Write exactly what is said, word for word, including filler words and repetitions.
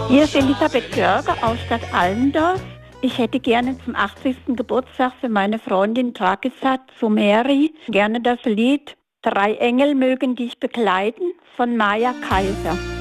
Hier ist Elisabeth Görger aus Stadt Allendorf. Ich hätte gerne zum achtzigsten Geburtstag für meine Freundin Tragisat Sumeri gerne das Lied Drei Engel mögen dich begleiten von Maya Kaiser.